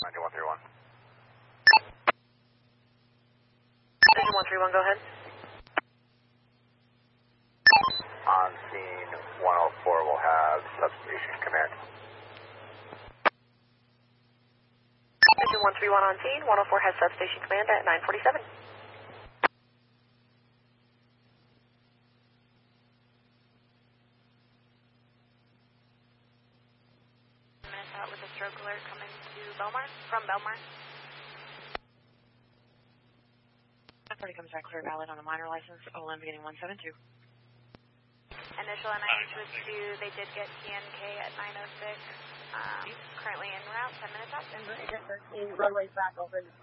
9131. Engine 131, go ahead. On scene 104 will have substation command. Engine 131 on scene, 104 has substation command at 947. Minutes out with a stroke alert coming to Belmar, from Belmar. 40 comes back clear, valid on a minor license, OLM beginning 172. Initial NIH was 2, they did get TNK at 906. Currently en route, 10 minutes out. And 13 runways back over.